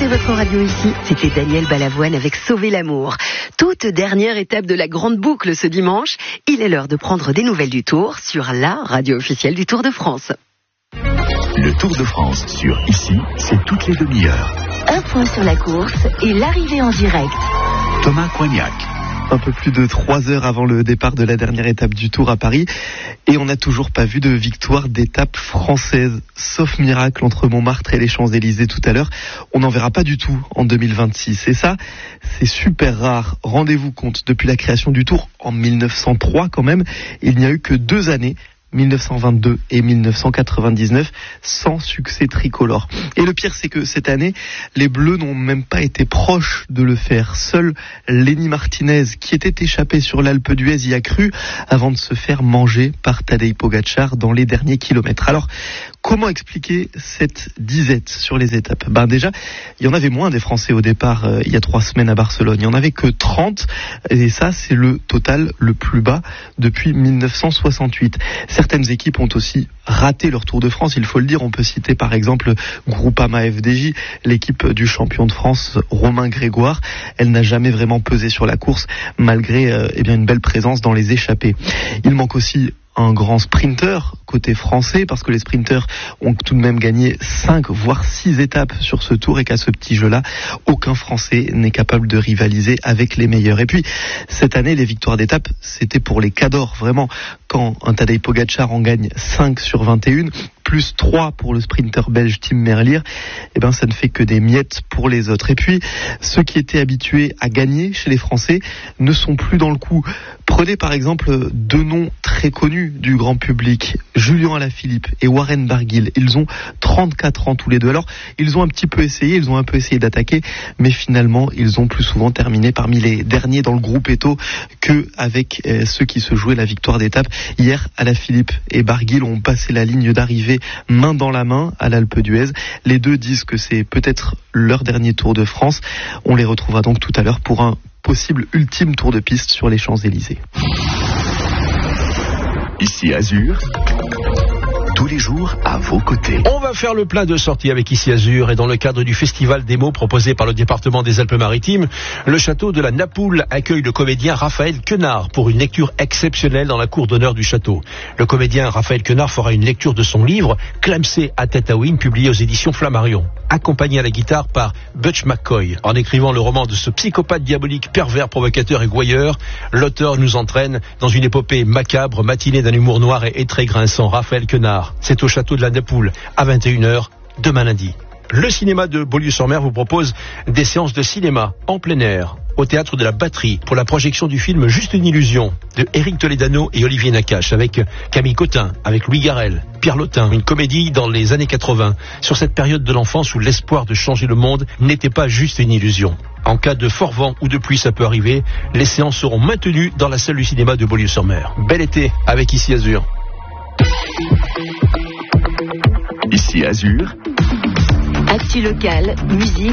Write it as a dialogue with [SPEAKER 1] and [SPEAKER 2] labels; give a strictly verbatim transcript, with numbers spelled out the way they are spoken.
[SPEAKER 1] écoutez votre radio ici, c'était Daniel Balavoine avec Sauver l'amour. Toute dernière étape de la grande boucle ce dimanche, il est l'heure de prendre des nouvelles du Tour sur la radio officielle du Tour de France.
[SPEAKER 2] Le Tour de France sur Ici, c'est toutes les demi-heures.
[SPEAKER 1] Un point sur la course et l'arrivée en direct.
[SPEAKER 2] Thomas Coignac.
[SPEAKER 3] Un peu plus de trois heures avant le départ de la dernière étape du Tour à Paris. Et on n'a toujours pas vu de victoire d'étape française. Sauf miracle entre Montmartre et les Champs-Élysées tout à l'heure. On n'en verra pas du tout en deux mille vingt-six. Et ça, c'est super rare. Rendez-vous compte, depuis la création du Tour en mille neuf cent trois quand même, il n'y a eu que deux années, mille neuf cent vingt-deux et mille neuf cent quatre-vingt-dix-neuf, sans succès tricolore. Et le pire, c'est que cette année, les Bleus n'ont même pas été proches de le faire. Seul Lenny Martinez, qui était échappé sur l'Alpe d'Huez, y a cru avant de se faire manger par Tadej Pogačar dans les derniers kilomètres. Alors, comment expliquer cette disette sur les étapes ? Ben déjà, il y en avait moins des Français au départ euh, il y a trois semaines à Barcelone. Il n'y en avait que trente, et ça, c'est le total le plus bas depuis mille neuf cent soixante-huit. Certaines équipes ont aussi raté leur Tour de France, il faut le dire. On peut citer par exemple Groupama F D J, l'équipe du champion de France Romain Grégoire. Elle n'a jamais vraiment pesé sur la course, malgré euh, eh bien une belle présence dans les échappées. Il manque aussi un grand sprinter côté français, parce que les sprinters ont tout de même gagné cinq voire six étapes sur ce Tour, et qu'à ce petit jeu-là, aucun Français n'est capable de rivaliser avec les meilleurs. Et puis, cette année, les victoires d'étape, c'était pour les cadors, vraiment. Quand un Tadej Pogačar en gagne cinq sur vingt et un, plus trois pour le sprinter belge Tim Merlier, eh ben, ça ne fait que des miettes pour les autres. Et puis, ceux qui étaient habitués à gagner chez les Français ne sont plus dans le coup. Prenez par exemple deux noms très connus du grand public, Julien Alaphilippe et Warren Barguil. Ils ont trente-quatre ans tous les deux. Alors, ils ont un petit peu essayé, ils ont un peu essayé d'attaquer, mais finalement, ils ont plus souvent terminé parmi les derniers dans le groupe Eto que avec euh, ceux qui se jouaient la victoire d'étape. Hier, Alaphilippe et Barguil ont passé la ligne d'arrivée main dans la main à l'Alpe d'Huez. Les deux disent que c'est peut-être leur dernier Tour de France. On les retrouvera donc tout à l'heure pour un possible ultime tour de piste sur les Champs-Élysées.
[SPEAKER 2] Ici Azur, tous les jours à vos côtés.
[SPEAKER 4] On va faire le plein de sorties avec Ici Azur, et dans le cadre du festival démo proposé par le département des Alpes-Maritimes, le château de la Napoule accueille le comédien Raphaël Quenard pour une lecture exceptionnelle dans la cour d'honneur du château. Le comédien Raphaël Quenard fera une lecture de son livre Clamsé à Tataouine, publié aux éditions Flammarion, accompagné à la guitare par Butch McCoy. En écrivant le roman de ce psychopathe diabolique, pervers, provocateur et gouailleur, l'auteur nous entraîne dans une épopée macabre, matinée d'un humour noir et, et très grinçant. Raphaël Quenard, c'est au château de la Napoule, à vingt et une heures, demain lundi. Le cinéma de Beaulieu-sur-Mer vous propose des séances de cinéma en plein air, au théâtre de la Batterie, pour la projection du film Juste une illusion, de Éric Toledano et Olivier Nakache, avec Camille Cotin, avec Louis Garrel, Pierre Lotin, une comédie dans les années quatre-vingts, sur cette période de l'enfance où l'espoir de changer le monde n'était pas juste une illusion. En cas de fort vent ou de pluie, ça peut arriver, les séances seront maintenues dans la salle du cinéma de Beaulieu-sur-Mer. Bel été avec Ici Azur.
[SPEAKER 2] Ici Azur.
[SPEAKER 1] Actu locale, musique